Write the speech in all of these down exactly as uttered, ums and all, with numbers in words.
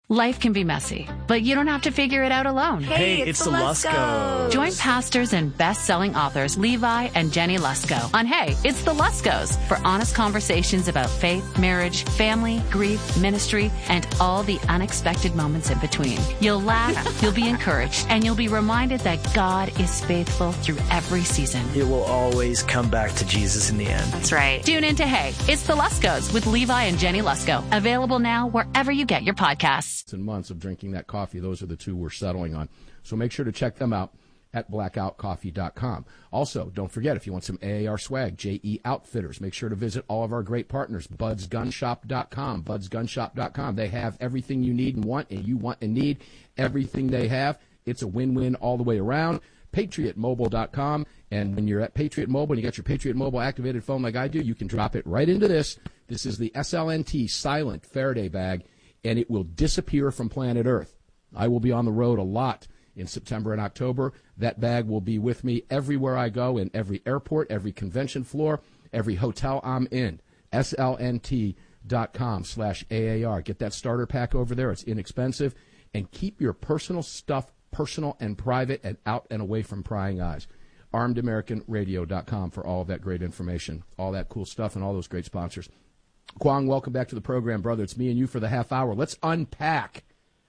Life can be messy, but you don't have to figure it out alone. Hey, Hey, it's, it's the the Luskos. Join pastors and best-selling authors Levi and Jenny Lusko on Hey, It's the Luskos for honest conversations about faith, marriage, family, grief, ministry, and all the unexpected moments in between. You'll laugh, you'll be encouraged, and you'll be reminded that God is faithful through every season. It will always come back to Jesus in the end. That's right. Tune in to Hey, It's the Luskos with Levi and Jenny Lusko. Available now wherever you get your podcasts. And months of drinking that coffee. Those are the two we're settling on. So make sure to check them out at blackout coffee dot com. Also, don't forget, if you want some A A R swag, J E Outfitters, make sure to visit all of our great partners, buds gun shop dot com, buds gun shop dot com. They have everything you need and want, and you want and need everything they have. It's a win-win all the way around. patriot mobile dot com, and when you're at Patriot Mobile and you got your Patriot Mobile activated phone like I do, you can drop it right into this. This is the S L N T Silent Faraday bag, and it will disappear from planet Earth. I will be on the road a lot in September and October. That bag will be with me everywhere I go, in every airport, every convention floor, every hotel I'm in. S L N T dot com slash A A R. Get that starter pack over there. It's inexpensive. And keep your personal stuff personal and private and out and away from prying eyes. armed american radio dot com for all of that great information, all that cool stuff, and all those great sponsors. Kwong, welcome back to the program, brother. It's me and you for the half hour. Let's unpack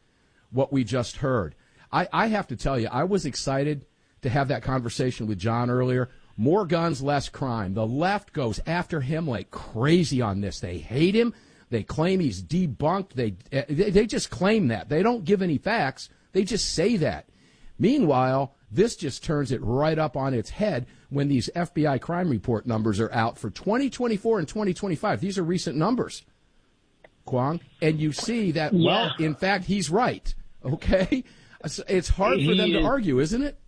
what we just heard. I, I have to tell you, I was excited to have that conversation with John earlier. More guns, less crime. The left goes after him like crazy on this. They hate him. They claim he's debunked. They, they, they just claim that. They don't give any facts. They just say that. Meanwhile, this just turns it right up on its head when these F B I crime report numbers are out for twenty twenty-four and twenty twenty-five. These are recent numbers, Kwong. And you see that, Yeah. well, in fact, he's right. Okay? It's hard for He them to is- argue, isn't it?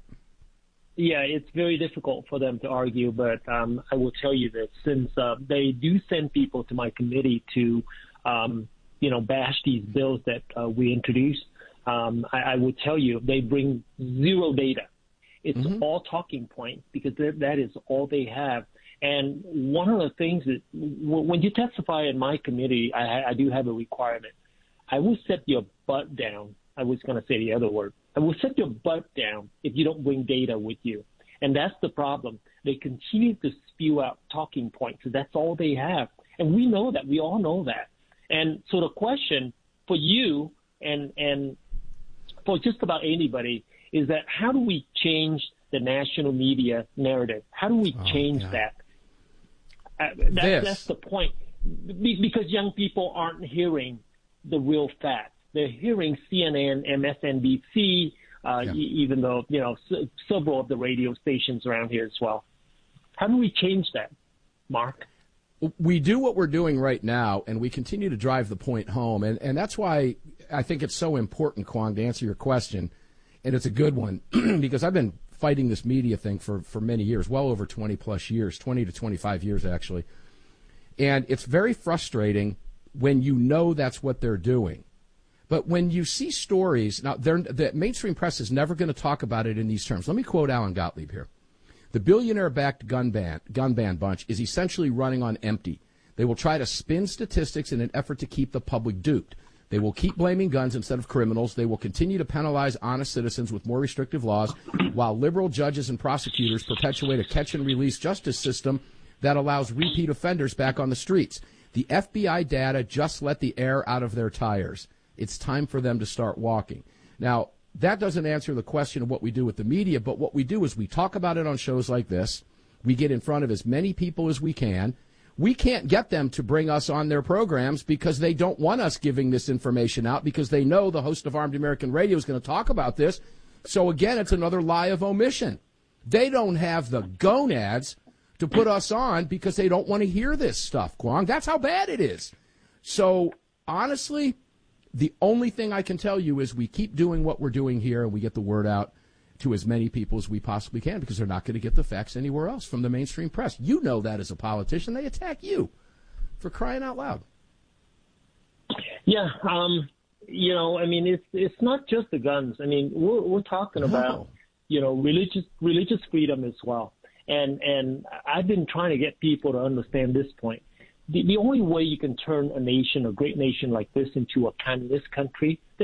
Yeah, it's very difficult for them to argue, but um, I will tell you this: since uh, they do send people to my committee to, um, you know, bash these bills that uh, we introduced, um, I, I will tell you they bring zero data. It's Mm-hmm. all talking points because that that is all they have. And one of the things that w- when you testify in my committee, I, I do have a requirement. I will set your butt down. I was going to say the other word. I will set your butt down if you don't bring data with you. And that's the problem. They continue to spew out talking points. That's all they have. And we know that. We all know that. And so the question for you and, and for just about anybody is that how do we change the national media narrative? How do we Oh, change God. that? Uh, that This. that's the point. Be- because young people aren't hearing the real facts. They're hearing C N N, M S N B C, uh, Yeah. e- even though, you know, s- several of the radio stations around here as well. How do we change that, Mark? We do what we're doing right now, and we continue to drive the point home. And, and that's why I think it's so important, Kwong, to answer your question. And it's a good one because I've been fighting this media thing for, for many years, well over twenty plus years, twenty to twenty-five years, actually. And it's very frustrating when you know that's what they're doing. But when you see stories, now they're, the mainstream press is never going to talk about it in these terms. Let me quote Alan Gottlieb here. The billionaire-backed gun ban, gun ban bunch is essentially running on empty. They will try to spin statistics in an effort to keep the public duped. They will keep blaming guns instead of criminals. They will continue to penalize honest citizens with more restrictive laws, while liberal judges and prosecutors perpetuate a catch-and-release justice system that allows repeat offenders back on the streets. The F B I data just let the air out of their tires. It's time for them to start walking. Now, that doesn't answer the question of what we do with the media, but what we do is we talk about it on shows like this. We get in front of as many people as we can. We can't get them to bring us on their programs because they don't want us giving this information out because they know the host of Armed American Radio is going to talk about this. So, again, it's another lie of omission. They don't have the gonads to put us on because they don't want to hear this stuff, Kwong. That's how bad it is. So, honestly, the only thing I can tell you is we keep doing what we're doing here and we get the word out to as many people as we possibly can because they're not going to get the facts anywhere else from the mainstream press. You know that as a politician. They attack you for crying out loud. Yeah, um, you know, I mean, it's it's not just the guns. I mean, we're we're talking No. about, you know, religious religious freedom as well. And and I've been trying to get people to understand this point. The, the only way you can turn a nation, a great nation like this, into a communist country